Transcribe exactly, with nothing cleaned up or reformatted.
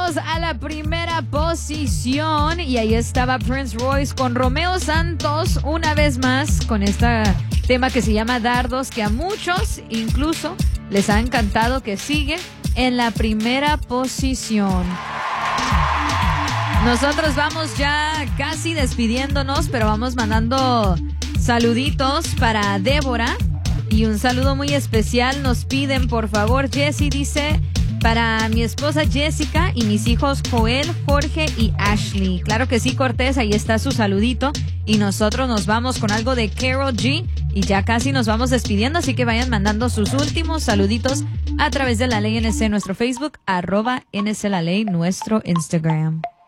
Vámonos a la primera posición y ahí estaba Prince Royce con Romeo Santos una vez más con este tema que se llama Dardos, que a muchos incluso les ha encantado, que sigue en la primera posición. Nosotros vamos ya casi despidiéndonos, pero vamos mandando saluditos para Débora y un saludo muy especial. Nos piden, por favor, Jessie dice, para mi esposa Jessica y mis hijos Joel, Jorge y Ashley. Claro que sí, Cortés, ahí está su saludito. Y nosotros nos vamos con algo de Karol G y ya casi nos vamos despidiendo, así que vayan mandando sus últimos saluditos a través de La Ley N C, nuestro Facebook, arroba N C La Ley, nuestro Instagram.